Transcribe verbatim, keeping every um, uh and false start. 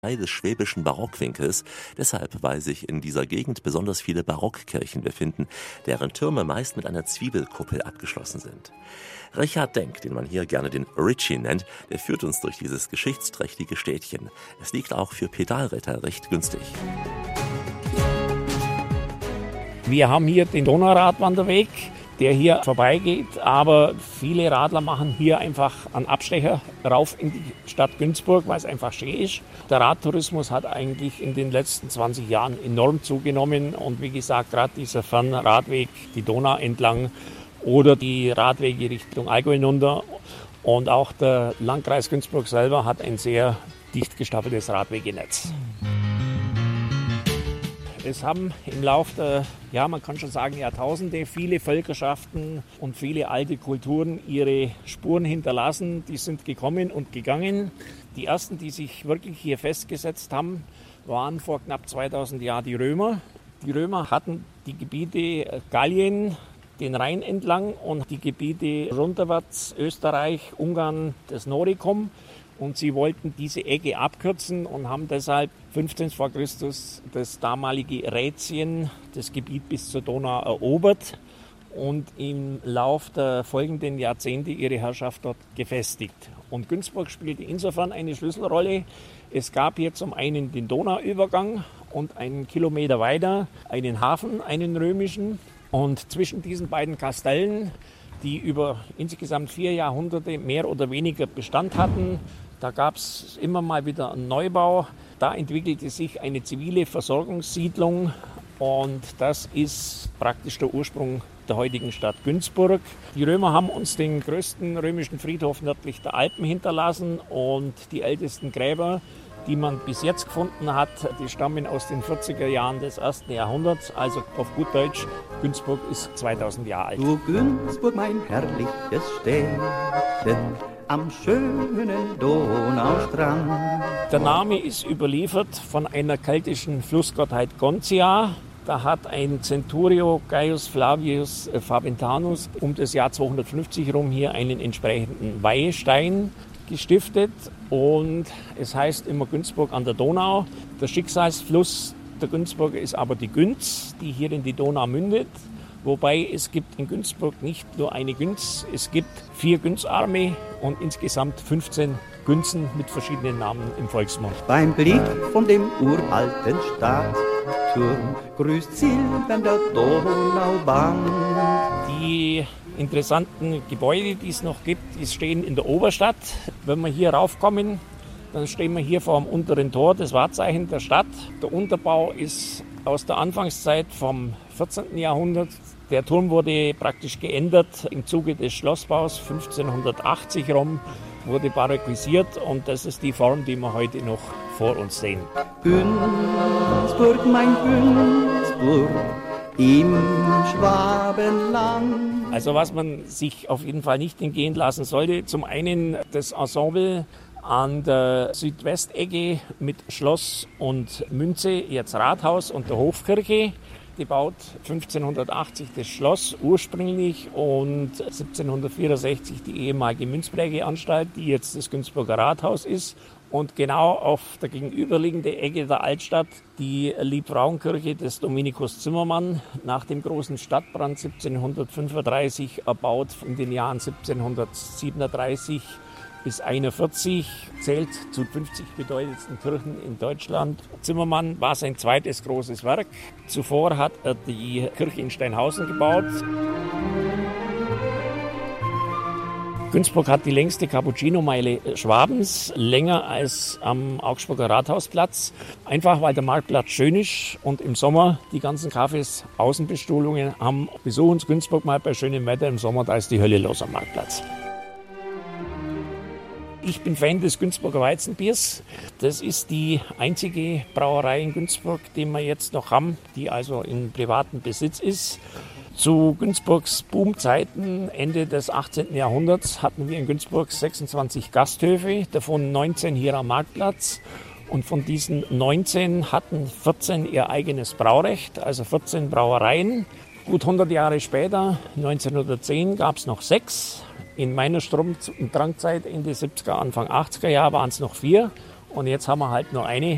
des schwäbischen Barockwinkels, deshalb, weil sich in dieser Gegend besonders viele Barockkirchen befinden, deren Türme meist mit einer Zwiebelkuppel abgeschlossen sind. Richard Denk, den man hier gerne den Richie nennt, der führt uns durch dieses geschichtsträchtige Städtchen. Es liegt auch für Pedalritter recht günstig. Wir haben hier den Donauradwanderweg, der hier vorbeigeht, aber viele Radler machen hier einfach einen Abstecher rauf in die Stadt Günzburg, weil es einfach schön ist. Der Radtourismus hat eigentlich in den letzten zwanzig Jahren enorm zugenommen und wie gesagt, gerade dieser Fernradweg, die Donau entlang oder die Radwege Richtung Allgäu hinunter und auch der Landkreis Günzburg selber hat ein sehr dicht gestaffeltes Radwegenetz. Es haben im Laufe der, ja, man kann schon sagen, Jahrtausende viele Völkerschaften und viele alte Kulturen ihre Spuren hinterlassen. Die sind gekommen und gegangen. Die ersten, die sich wirklich hier festgesetzt haben, waren vor knapp zweitausend Jahren die Römer. Die Römer hatten die Gebiete Gallien, den Rhein entlang und die Gebiete runterwärts, Österreich, Ungarn, das Noricum. Und sie wollten diese Ecke abkürzen und haben deshalb fünfzehn vor Christus das damalige Rätien, das Gebiet bis zur Donau, erobert und im Lauf der folgenden Jahrzehnte ihre Herrschaft dort gefestigt. Und Günzburg spielte insofern eine Schlüsselrolle. Es gab hier zum einen den Donauübergang und einen Kilometer weiter einen Hafen, einen römischen. Und zwischen diesen beiden Kastellen, die über insgesamt vier Jahrhunderte mehr oder weniger Bestand hatten, da gab es immer mal wieder einen Neubau. Da entwickelte sich eine zivile Versorgungssiedlung und das ist praktisch der Ursprung der heutigen Stadt Günzburg. Die Römer haben uns den größten römischen Friedhof nördlich der Alpen hinterlassen und die ältesten Gräber, die man bis jetzt gefunden hat, die stammen aus den vierziger Jahren des ersten Jahrhunderts. Also auf gut Deutsch, Günzburg ist zweitausend Jahre alt. Du Günzburg, mein herrliches Städtchen, am schönen Donaustrand. Der Name ist überliefert von einer keltischen Flussgottheit Gontia. Da hat ein Centurio Gaius Flavius Faventanus um das Jahr zweihundertfünfzig rum hier einen entsprechenden Weihestein gestiftet. Und es heißt immer Günzburg an der Donau. Der Schicksalsfluss der Günzburger ist aber die Günz, die hier in die Donau mündet. Wobei es gibt in Günzburg nicht nur eine Günz, es gibt vier Günzarme und insgesamt fünfzehn Günzen mit verschiedenen Namen im Volksmund. Beim Blick von dem uralten Stadtturm grüßt silbernder Donaubank. Die interessanten Gebäude, die es noch gibt, die stehen in der Oberstadt. Wenn wir hier raufkommen, dann stehen wir hier vor dem unteren Tor, das Wahrzeichen der Stadt. Der Unterbau ist aus der Anfangszeit vom vierzehnten Jahrhundert. Der Turm wurde praktisch geändert im Zuge des Schlossbaus fünfzehnhundertachtzig rum, wurde barockisiert und das ist die Form, die wir heute noch vor uns sehen. Günzburg, mein Günzburg, im Schwabenland. Also was man sich auf jeden Fall nicht entgehen lassen sollte, zum einen das Ensemble an der Südwestecke mit Schloss und Münze, jetzt Rathaus und der Hofkirche. Gebaut fünfzehnhundertachtzig das Schloss ursprünglich und siebzehnhundertvierundsechzig die ehemalige Münzprägeanstalt, die jetzt das Günzburger Rathaus ist. Und genau auf der gegenüberliegenden Ecke der Altstadt die Liebfrauenkirche des Dominikus Zimmermann, nach dem großen Stadtbrand siebzehnhundertfünfunddreißig erbaut in den Jahren siebzehnhundertsiebenunddreißig bis einundvierzig, zählt zu fünfzig bedeutendsten Kirchen in Deutschland. Zimmermann war sein zweites großes Werk. Zuvor hat er die Kirche in Steinhausen gebaut. Günzburg hat die längste Cappuccino-Meile Schwabens, länger als am Augsburger Rathausplatz. Einfach weil der Marktplatz schön ist und im Sommer die ganzen Cafés Außenbestuhlungen haben. Besuchen uns Günzburg mal bei schönem Wetter im Sommer, da ist die Hölle los am Marktplatz. Ich bin Fan des Günzburger Weizenbiers. Das ist die einzige Brauerei in Günzburg, die wir jetzt noch haben, die also in privatem Besitz ist. Zu Günzburgs Boomzeiten, Ende des achtzehnten Jahrhunderts, hatten wir in Günzburg sechsundzwanzig Gasthöfe, davon neunzehn hier am Marktplatz. Und von diesen neunzehn hatten vierzehn ihr eigenes Braurecht, also vierzehn Brauereien. Gut hundert Jahre später, neunzehnhundertzehn, gab es noch sechs. In meiner Strom- und Trankzeit Ende siebziger, Anfang achtziger Jahre waren es noch vier. Und jetzt haben wir halt nur eine